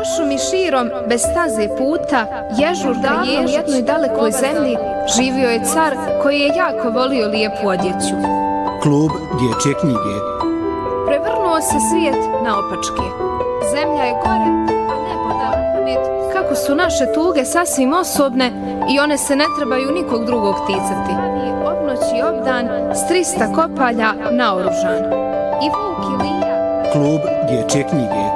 pošumi širom, bez staze puta, ježurka u jednoj dalekoj zemlji, živio je car koji je jako volio lijepu odjeću. Klub dječje knjige. Prevrnuo se svijet naopačke. Zemlja je gore, a nebo napamet. Kako su naše tuge sasvim osobne i one se ne trebaju nikog drugog ticati. Obnoći obdan s 300 kopalja naoružan. I vuk i lija. Klub dječje knjige.